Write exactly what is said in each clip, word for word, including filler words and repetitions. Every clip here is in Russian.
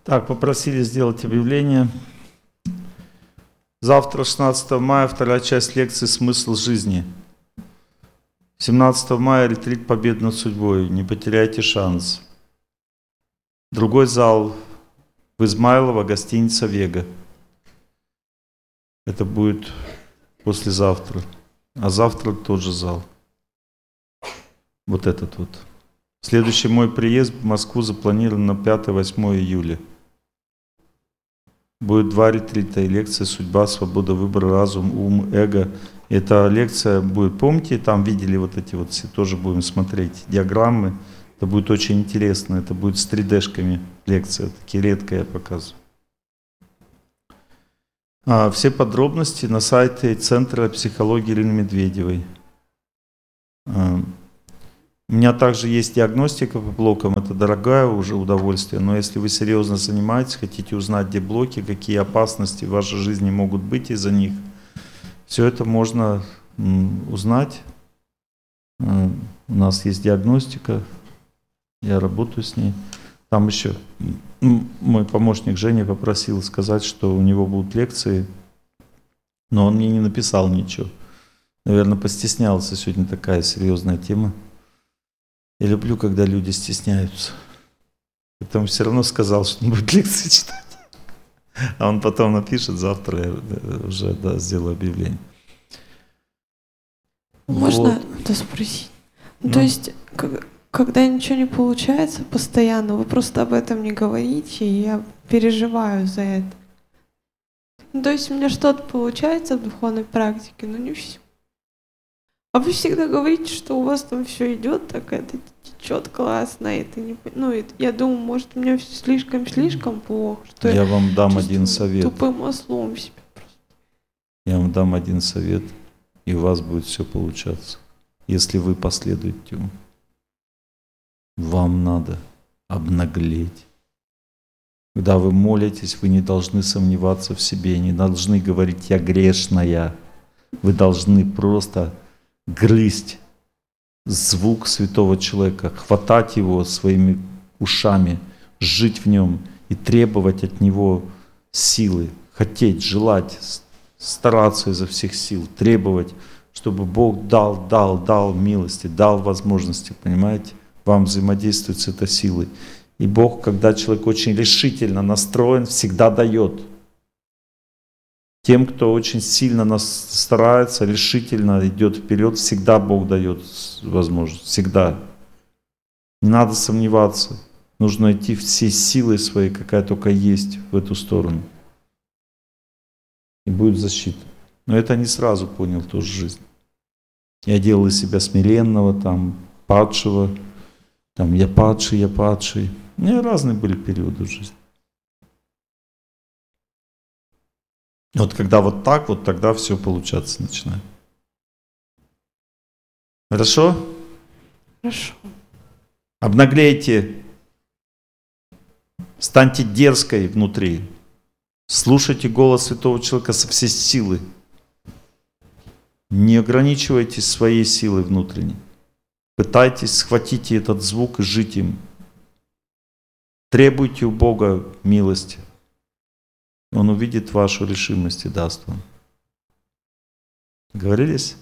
Так, попросили сделать объявление. Завтра, шестнадцатого мая, вторая часть лекции «Смысл жизни». семнадцатого мая ретрит «Победа над судьбой». Не потеряйте шанс. Другой зал в Измайлово, гостиница «Вега». Это будет послезавтра. А завтра тот же зал. Вот этот вот. Следующий мой приезд в Москву запланирован на пятое-восьмое июля. Будет два ретрита и лекция «Судьба, свобода выбора, разум, ум, эго». Эта лекция будет, помните, там видели вот эти вот все, тоже будем смотреть диаграммы. Это будет очень интересно, это будет с три дэ-шками лекция, такие редко я показываю. А, все подробности на сайте Центра психологии Ирины Медведевой. А, у меня также есть диагностика по блокам, это дорогое уже удовольствие, но если вы серьезно занимаетесь, хотите узнать, где блоки, какие опасности в вашей жизни могут быть из-за них, все это можно узнать. У нас есть диагностика, я работаю с ней. Там еще мой помощник Женя попросил сказать, что у него будут лекции, но он мне не написал ничего. Наверное, постеснялся, сегодня такая серьезная тема. Я люблю, когда люди стесняются. Потом все равно сказал, что он будет лекции читать. А он потом напишет, завтра я уже да, сделаю объявление. Можно вот. Это спросить? Ну. То есть, как, когда ничего не получается постоянно, вы просто об этом не говорите, и я переживаю за это. Ну, то есть у меня что-то получается в духовной практике, но не все. А вы всегда говорите, что у вас там все идет, так это течет классно, это не, ну, это, я думаю, может, у меня все слишком-слишком плохо, что я, я вам дам один совет. Тупым ослом себя просто. Я вам дам один совет, и у вас будет все получаться, если вы последуете ему. Вам надо обнаглеть. Когда вы молитесь, вы не должны сомневаться в себе, не должны говорить «я грешная». Вы должны просто грызть звук святого человека, хватать его своими ушами, жить в нем и требовать от него силы, хотеть, желать, стараться изо всех сил, требовать, чтобы Бог дал, дал, дал милости, дал возможности, понимаете, вам взаимодействовать с этой силой. И Бог, когда человек очень решительно настроен, всегда дает. Тем, кто очень сильно нас старается, решительно идет вперед, всегда Бог дает возможность. Всегда. Не надо сомневаться. Нужно идти всей силой своей, какая только есть, в эту сторону. И будет защита. Но это не сразу понял тоже жизнь. Я делал из себя смиренного, там, падшего. Там, я падший, я падший. У меня разные были периоды в жизни. Вот когда вот так, вот тогда все получаться начинает. Хорошо? Хорошо. Обнаглейте. Станьте дерзкой внутри. Слушайте голос святого человека со всей силы. Не ограничивайтесь своей силой внутренней. Пытайтесь схватить этот звук и жить им. Требуйте у Бога милости. Он увидит вашу решимость и даст вам. Договорились?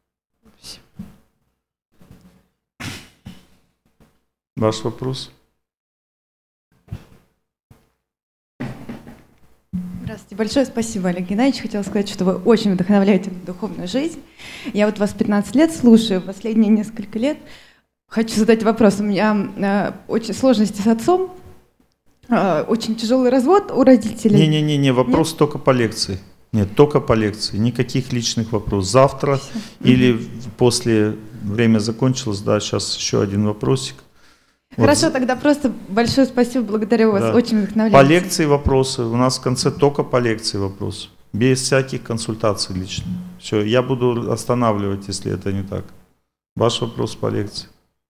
Ваш вопрос? Здравствуйте. Большое спасибо, Олег Геннадьевич. Хотела сказать, что вы очень вдохновляете на духовную жизнь. Я вот вас пятнадцать лет слушаю, последние несколько лет. Хочу задать вопрос. У меня э, очень сложности с отцом. Очень тяжелый развод у родителей. Не-не-не, вопрос Нет? только по лекции. Нет, только по лекции. Никаких личных вопросов. Завтра Все. или угу. после время закончилось, да, сейчас еще один вопросик. Хорошо, вот. Тогда просто большое спасибо, благодарю вас, да. Очень вдохновляете. По лекции вопросы. У нас в конце только по лекции вопросы. Без всяких консультаций лично. Все, я буду останавливать, если это не так. Ваш вопрос по лекции.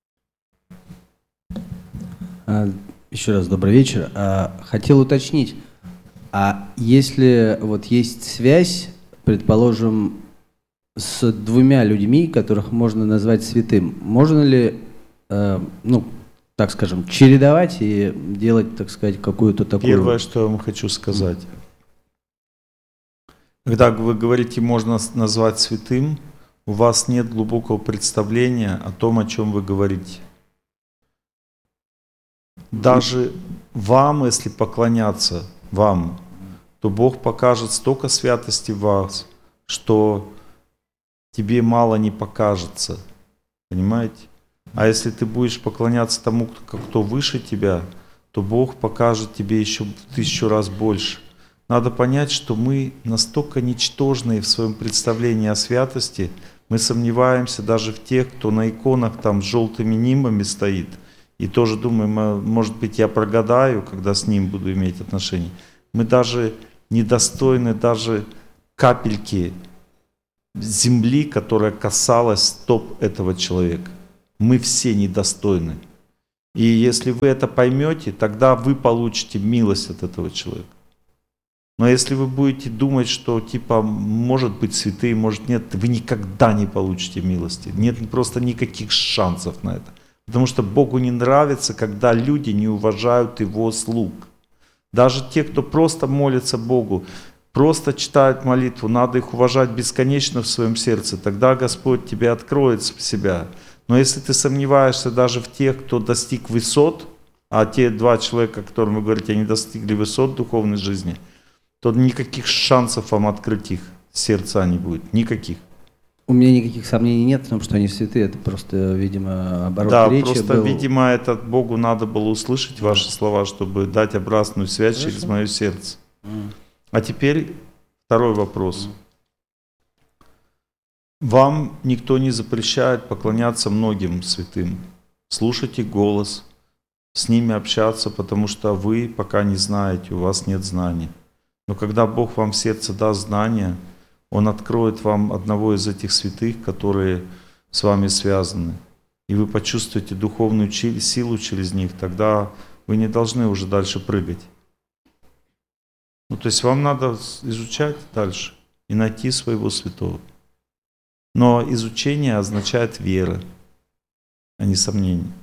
Еще раз добрый вечер. Хотел уточнить, а если вот есть связь, предположим, с двумя людьми, которых можно назвать святым, можно ли, ну, так скажем, чередовать и делать, так сказать, какую-то такую... Первое, что я вам хочу сказать. Когда вы говорите, можно назвать святым, у вас нет глубокого представления о том, о чем вы говорите. Даже вам, если поклоняться вам, то Бог покажет столько святости в вас, что тебе мало не покажется. Понимаете? А если ты будешь поклоняться тому, кто выше тебя, то Бог покажет тебе еще в тысячу раз больше. Надо понять, что мы настолько ничтожные в своем представлении о святости, мы сомневаемся даже в тех, кто на иконах там с желтыми нимбами стоит, и тоже думаем, может быть, я прогадаю, когда с ним буду иметь отношения. Мы даже недостойны даже капельки земли, которая касалась стоп этого человека. Мы все недостойны. И если вы это поймете, тогда вы получите милость от этого человека. Но если вы будете думать, что типа может быть святые, может нет, вы никогда не получите милости. Нет просто никаких шансов на это. Потому что Богу не нравится, когда люди не уважают Его слуг. Даже те, кто просто молится Богу, просто читают молитву, надо их уважать бесконечно в своем сердце. Тогда Господь тебе откроет себя. Но если ты сомневаешься даже в тех, кто достиг высот, а те два человека, о которых вы говорите, они достигли высот духовной жизни, то никаких шансов вам открыть их сердца не будет. Никаких. У меня никаких сомнений нет в том, что они святые. Это просто, видимо, оборот да, речи просто, был. видимо, это Богу надо было услышать ваши слова, чтобы дать обратную связь Хорошо. Через мое сердце. Mm. А теперь второй вопрос. Mm. Вам никто не запрещает поклоняться многим святым. Слушайте голос, с ними общаться, потому что вы пока не знаете, у вас нет знаний. Но когда Бог вам в сердце даст знания, Он откроет вам одного из этих святых, которые с вами связаны. И вы почувствуете духовную силу через них, тогда вы не должны уже дальше прыгать. Ну, то есть вам надо изучать дальше и найти своего святого. Но изучение означает вера, а не сомнение.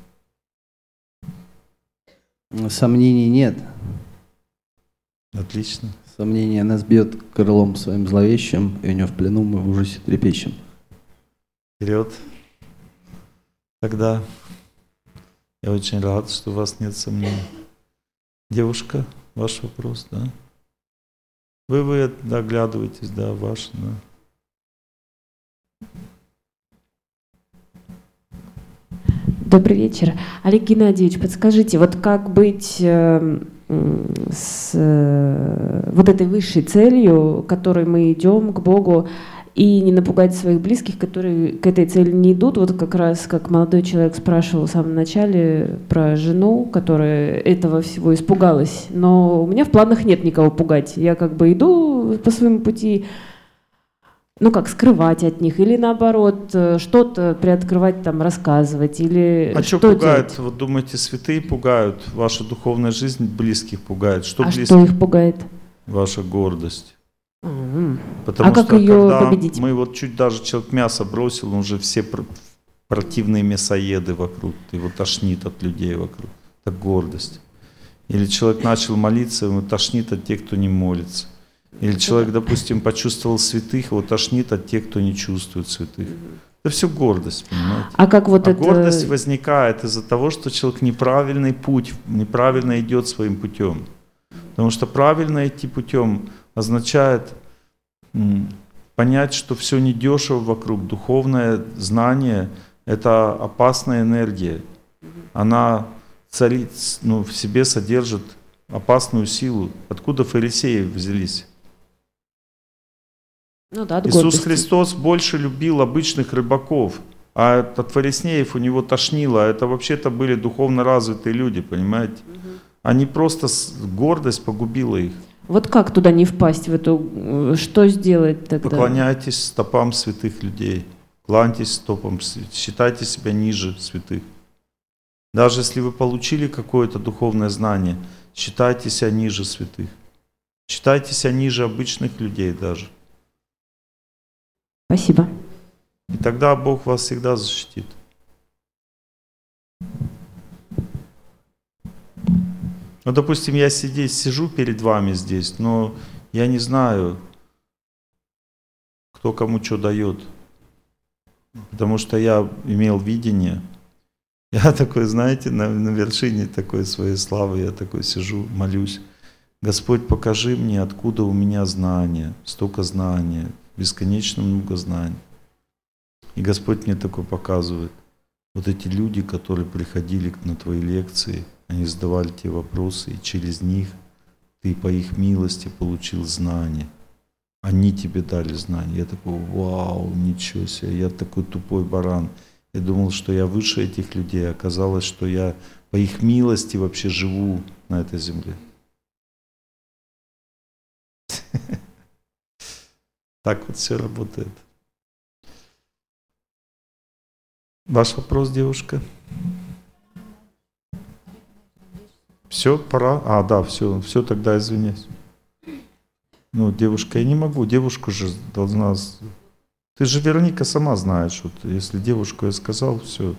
Сомнений нет. Отлично. Сомнение нас бьет крылом своим зловещим, и у него в плену мы в ужасе трепещем. Вперед. Тогда я очень рад, что у вас нет сомнений. Девушка, ваш вопрос, да? Вы, вы доглядываетесь, да, ваш, да. Добрый вечер. Олег Геннадьевич, подскажите, вот как быть э, с э, вот этой высшей целью, к которой мы идем, к Богу, и не напугать своих близких, которые к этой цели не идут? Вот как раз, как молодой человек спрашивал в самом начале про жену, которая этого всего испугалась. Но у меня в планах нет никого пугать. Я как бы иду по своему пути, ну как, скрывать от них, или наоборот, что-то приоткрывать, там, рассказывать, или а что что пугает? делать? Вот думаете, святые пугают, ваша духовная жизнь близких пугает. Что а близких? что их пугает? Ваша гордость. Mm-hmm. Потому а как что ее когда победить? мы вот чуть даже человек мясо бросил, он уже все пр- противные мясоеды вокруг, его тошнит от людей вокруг. Это гордость. Или человек начал молиться, ему тошнит от тех, кто не молится. Или человек, допустим, почувствовал святых, его тошнит от тех, кто не чувствует святых. Это все гордость, понимаете? А как вот а это... гордость возникает из-за того, что человек неправильный путь, неправильно идет своим путем. Потому что правильно идти путем означает м, понять, что все недешево вокруг. Духовное знание – это опасная энергия. Она царит, ну, в себе содержит опасную силу. Откуда фарисеи взялись? Ну да, от Иисус гордости. Христос больше любил обычных рыбаков, а от фарисеев у него тошнило. Это вообще-то были духовно развитые люди, понимаете? Угу. Они просто, гордость погубила их. Вот как туда не впасть, в эту, что сделать тогда? Поклоняйтесь стопам святых людей, кланяйтесь стопам, считайте себя ниже святых. Даже если вы получили какое-то духовное знание, считайте себя ниже святых. Считайте себя ниже обычных людей даже. Спасибо. И тогда Бог вас всегда защитит. Ну, допустим, я сидеть, сижу перед вами здесь, но я не знаю, кто кому что дает. Потому что я имел видение. Я такой, знаете, на, на вершине такой своей славы, я такой сижу, молюсь. Господь, покажи мне, откуда у меня знания, столько знания, бесконечно много знаний. И Господь мне такой показывает. Вот эти люди, которые приходили на твои лекции, они задавали те вопросы, и через них ты по их милости получил знания. Они тебе дали знания. Я такой, вау, ничего себе, я такой тупой баран. Я думал, что я выше этих людей, оказалось, что я по их милости вообще живу на этой земле. Так вот все работает. Ваш вопрос, девушка? Все, пора? А, да, все, все, тогда извиняюсь. Ну, девушка, я не могу, девушку же должна... Ты же, Вероника, сама знаешь, вот если девушку я сказал, все.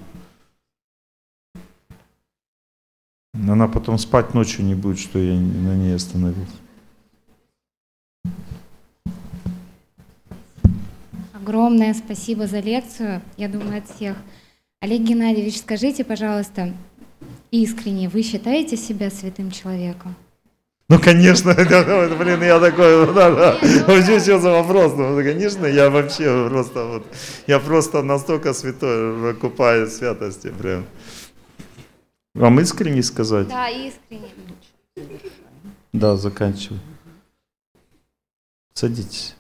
Она потом спать ночью не будет, что я на ней остановился. Огромное спасибо за лекцию, я думаю, от всех. Олег Геннадьевич, скажите, пожалуйста, искренне, вы считаете себя святым человеком? Ну, конечно, блин, я такой, да, да, вообще, что за вопрос? Ну, конечно, я вообще просто, вот, я просто настолько святой, купаюсь в святости, прям. Вам искренне сказать? Да, искренне. Да, заканчивай. Садитесь.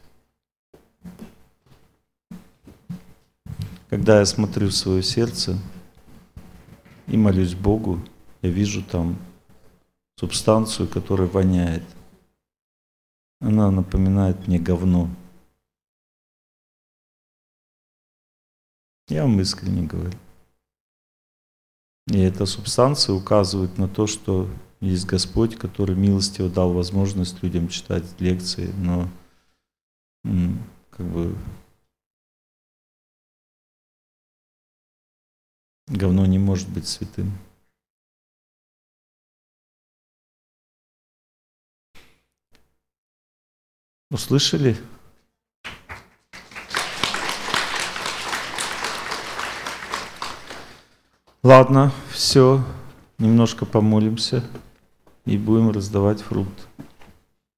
Когда я смотрю в свое сердце и молюсь Богу, я вижу там субстанцию, которая воняет. Она напоминает мне говно. Я вам искренне говорю. И эта субстанция указывает на то, что есть Господь, который милостиво дал возможность людям читать лекции, но как бы говно не может быть святым. Услышали? Ладно, все, немножко помолимся и будем раздавать фрукт.